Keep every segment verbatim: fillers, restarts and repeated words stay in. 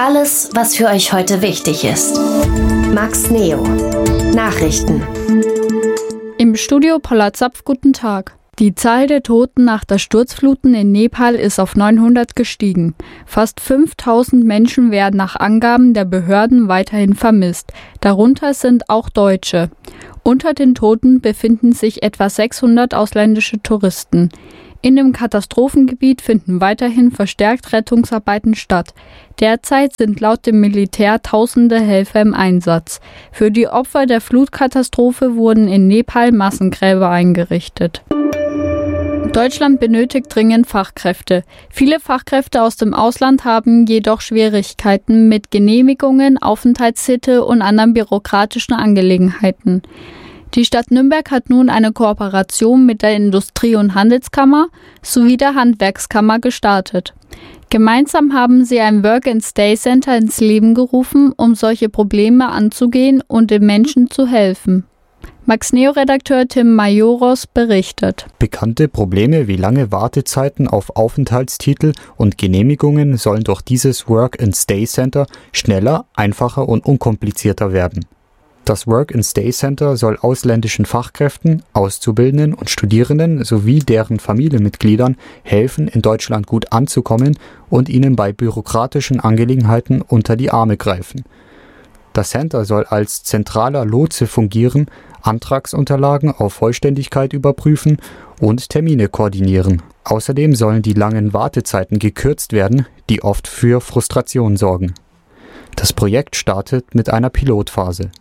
Alles, was für euch heute wichtig ist. Max Neo. Nachrichten. Im Studio Paula Zapf, guten Tag. Die Zahl der Toten nach der Sturzfluten in Nepal ist auf neunhundert gestiegen. Fast fünftausend Menschen werden nach Angaben der Behörden weiterhin vermisst. Darunter sind auch Deutsche. Unter den Toten befinden sich etwa sechshundert ausländische Touristen. In dem Katastrophengebiet finden weiterhin verstärkt Rettungsarbeiten statt. Derzeit sind laut dem Militär tausende Helfer im Einsatz. Für die Opfer der Flutkatastrophe wurden in Nepal Massengräber eingerichtet. Deutschland benötigt dringend Fachkräfte. Viele Fachkräfte aus dem Ausland haben jedoch Schwierigkeiten mit Genehmigungen, Aufenthaltstitel und anderen bürokratischen Angelegenheiten. Die Stadt Nürnberg hat nun eine Kooperation mit der Industrie- und Handelskammer sowie der Handwerkskammer gestartet. Gemeinsam haben sie ein Work-and-Stay-Center ins Leben gerufen, um solche Probleme anzugehen und den Menschen zu helfen. Max Neo-Redakteur Tim Majoros berichtet. Bekannte Probleme wie lange Wartezeiten auf Aufenthaltstitel und Genehmigungen sollen durch dieses Work-and-Stay-Center schneller, einfacher und unkomplizierter werden. Das Work-and-Stay-Center soll ausländischen Fachkräften, Auszubildenden und Studierenden sowie deren Familienmitgliedern helfen, in Deutschland gut anzukommen und ihnen bei bürokratischen Angelegenheiten unter die Arme greifen. Das Center soll als zentraler Lotse fungieren, Antragsunterlagen auf Vollständigkeit überprüfen und Termine koordinieren. Außerdem sollen die langen Wartezeiten gekürzt werden, die oft für Frustration sorgen. Das Projekt startet mit einer Pilotphase.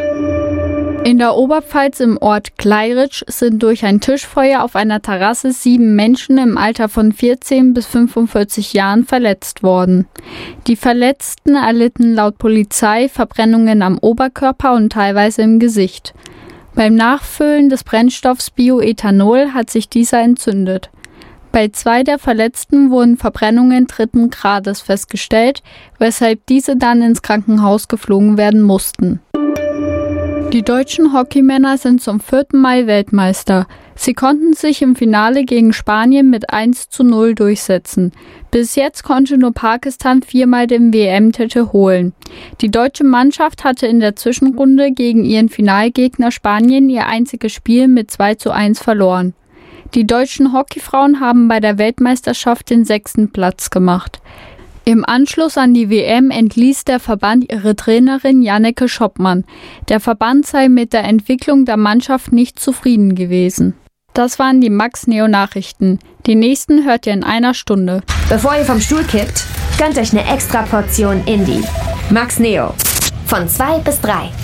In der Oberpfalz im Ort Gleiritsch sind durch ein Tischfeuer auf einer Terrasse sieben Menschen im Alter von vierzehn bis fünfundvierzig Jahren verletzt worden. Die Verletzten erlitten laut Polizei Verbrennungen am Oberkörper und teilweise im Gesicht. Beim Nachfüllen des Brennstoffs Bioethanol hat sich dieser entzündet. Bei zwei der Verletzten wurden Verbrennungen dritten Grades festgestellt, weshalb diese dann ins Krankenhaus geflogen werden mussten. Die deutschen Hockeymänner sind zum vierten Mal Weltmeister. Sie konnten sich im Finale gegen Spanien mit eins zu null durchsetzen. Bis jetzt konnte nur Pakistan viermal den W M-Titel holen. Die deutsche Mannschaft hatte in der Zwischenrunde gegen ihren Finalgegner Spanien ihr einziges Spiel mit zwei zu eins verloren. Die deutschen Hockeyfrauen haben bei der Weltmeisterschaft den sechsten Platz gemacht. Im Anschluss an die W M entließ der Verband ihre Trainerin Janneke Schoppmann. Der Verband sei mit der Entwicklung der Mannschaft nicht zufrieden gewesen. Das waren die Max Neo Nachrichten. Die nächsten hört ihr in einer Stunde. Bevor ihr vom Stuhl kippt, gönnt euch eine extra Portion Indie. Max Neo. Von zwei bis drei.